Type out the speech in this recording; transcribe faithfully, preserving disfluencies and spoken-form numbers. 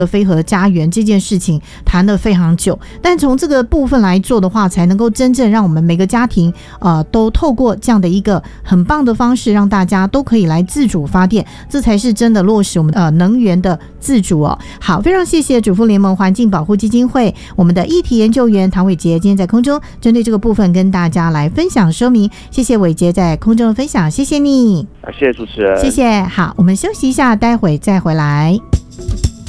非核家园这件事情谈了非常久，但从这个部分来做的话，才能够真正让我们每个家庭呃都透过这样的一个很棒的方式，让大家都可以来自主发电，这才是真的落实我们呃能源的自主哦。好，非常谢谢主妇联盟环境保护基金会我们的议题研究员唐伟杰今天在空中针对这个部分跟大家来分享说明，谢谢伟杰在空中的分享，谢谢你。 谢谢主持人， 谢谢。好，我们休息一下，待会再回来。